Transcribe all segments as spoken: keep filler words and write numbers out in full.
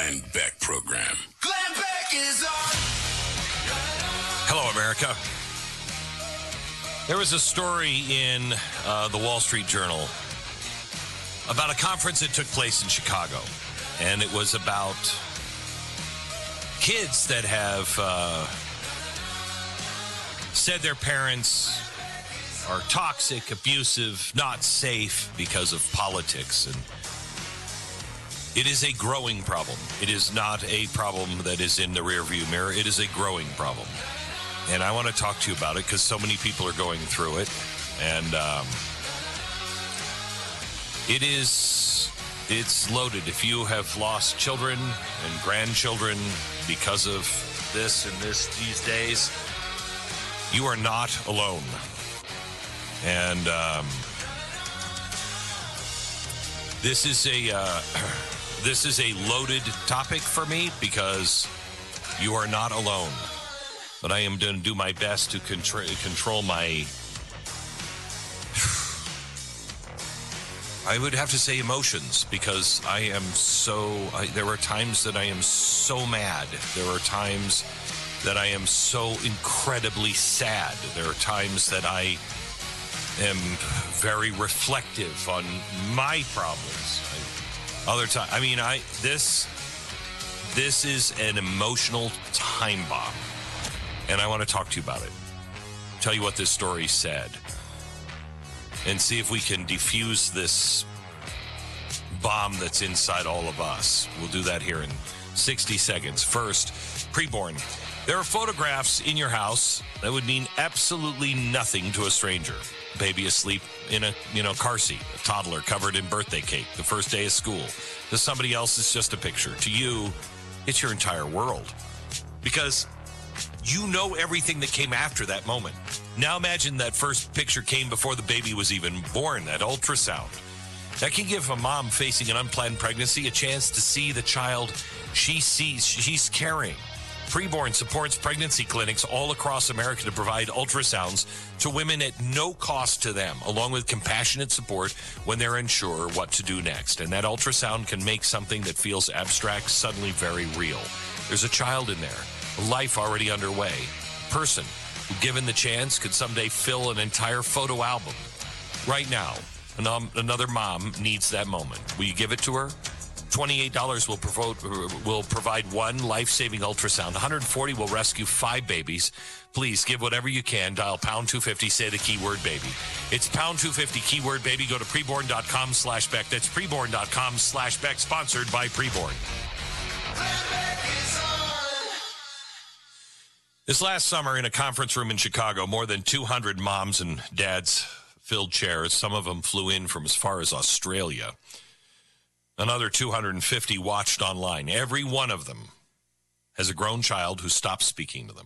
Glenn Beck Program. Glenn Beck is on. Hello, America. There was a story in uh, the Wall Street Journal about a conference that took place in Chicago, and it was about kids that have uh, said their parents are toxic, abusive, not safe because of politics. And it is a growing problem. It is not a problem that is in the rearview mirror. It is a growing problem. And I want to talk to you about it because so many people are going through it. And um, it is, it's loaded. If you have lost children and grandchildren because of this and this these days, you are not alone. And um, this is a uh, this is a loaded topic for me because you are not alone. But I am going to do my best to control control my, I would have to say emotions, because I am so, I, there are times that I am so mad. There are times that I am so incredibly sad. There are times that I am very reflective on my problems. I, other time, I mean, I this this is an emotional time bomb, and I want to talk to you about it. Tell you what this story said, and see if we can defuse this bomb that's inside all of us. We'll do that here in sixty seconds. First, preborn. There are photographs in your house that would mean absolutely nothing to a stranger. Baby asleep in a, you know, car seat, a toddler covered in birthday cake, the first day of school. To somebody else, it's just a picture. To you, it's your entire world. Because you know everything that came after that moment. Now imagine that first picture came before the baby was even born, that ultrasound. That can give a mom facing an unplanned pregnancy a chance to see the child she sees, she's carrying. Preborn supports pregnancy clinics all across America to provide ultrasounds to women at no cost to them, along with compassionate support when they're unsure what to do next. And that ultrasound can make something that feels abstract suddenly very real. There's a child in there, a life already underway, a person who, given the chance, could someday fill an entire photo album. Right now, another mom needs that moment. Will you give it to her? twenty-eight dollars will, provoke, will provide one life-saving ultrasound. one hundred forty dollars will rescue five babies. Please give whatever you can. Dial pound two fifty, say the keyword baby. It's pound two fifty, keyword baby. Go to preborn.com slash Beck. That's preborn.com slash Beck, sponsored by Preborn. This last summer in a conference room in Chicago, more than two hundred moms and dads filled chairs. Some of them flew in from as far as Australia. Another two hundred fifty watched online. Every one of them has a grown child who stopped speaking to them.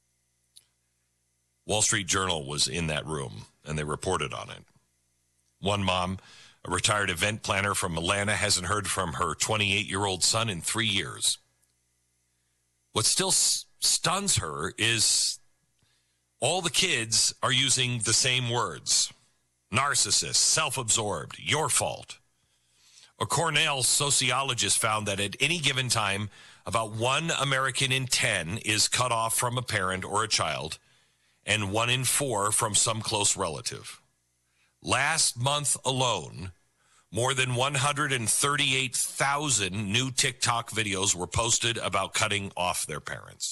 Wall Street Journal was in that room, and they reported on it. One mom, a retired event planner from Atlanta, hasn't heard from her twenty-eight-year-old son in three years. What still s- stuns her is all the kids are using the same words. Narcissist, self-absorbed, your fault. A Cornell sociologist found that at any given time, about one American in ten is cut off from a parent or a child, and one in four from some close relative. Last month alone, more than one hundred thirty-eight thousand new TikTok videos were posted about cutting off their parents.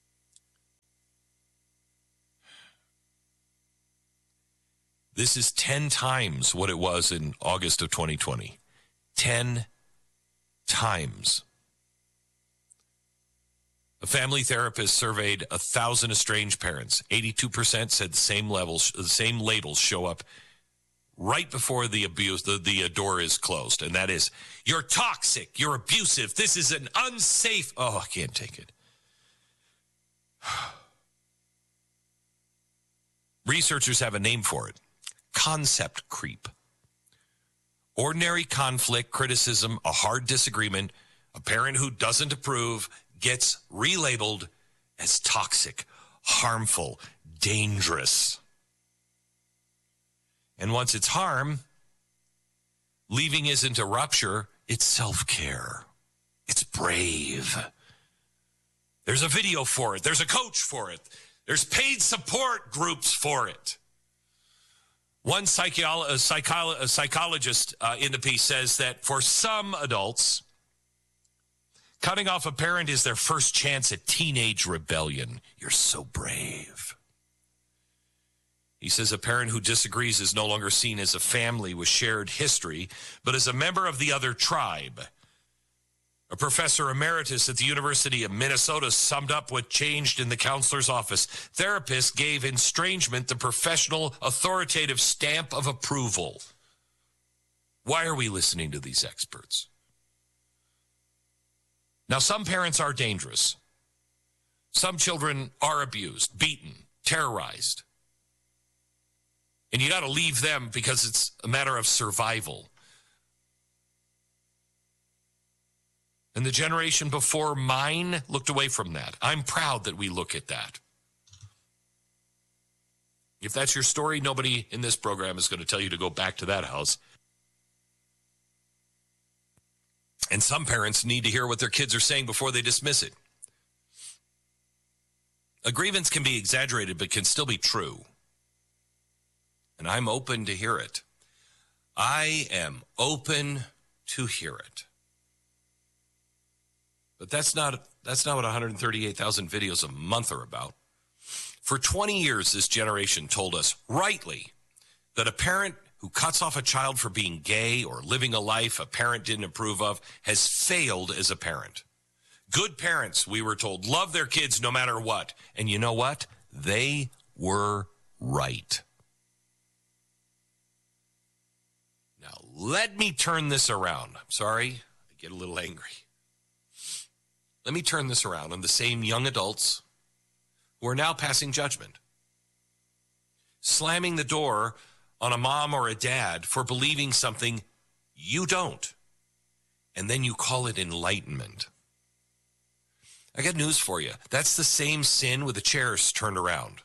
This is ten times what it was in August of twenty twenty. Ten times. A family therapist surveyed a thousand estranged parents. eighty-two percent said the same levels, the same labels show up right before the abuse, the, the door is closed. And that is, you're toxic, you're abusive, this is an unsafe, oh, I can't take it. Researchers have a name for it. Concept creep. Ordinary conflict, criticism, a hard disagreement, a parent who doesn't approve gets relabeled as toxic, harmful, dangerous. And once it's harm, leaving isn't a rupture, it's self-care. It's brave. There's a video for it. There's a coach for it. There's paid support groups for it. One psycholo- a psycholo- a psychologist uh, in the piece says that for some adults, cutting off a parent is their first chance at teenage rebellion. You're so brave. He says a parent who disagrees is no longer seen as a family with shared history, but as a member of the other tribe. A professor emeritus at the University of Minnesota summed up what changed in the counselor's office. Therapists gave estrangement the professional authoritative stamp of approval. Why are we listening to these experts? Now, some parents are dangerous. Some children are abused, beaten, terrorized. And you got to leave them because it's a matter of survival. And the generation before mine looked away from that. I'm proud that we look at that. If that's your story, nobody in this program is going to tell you to go back to that house. And some parents need to hear what their kids are saying before they dismiss it. A grievance can be exaggerated, but can still be true. And I'm open to hear it. I am open to hear it. But that's not that's not what one hundred thirty-eight thousand videos a month are about. For twenty years, this generation told us, rightly, that a parent who cuts off a child for being gay or living a life a parent didn't approve of has failed as a parent. Good parents, we were told, love their kids no matter what. And you know what? They were right. Now, let me turn this around. I'm sorry, I get a little angry. Let me turn this around on the same young adults who are now passing judgment, slamming the door on a mom or a dad for believing something you don't, and then you call it enlightenment. I got news for you. That's the same sin with the chairs turned around.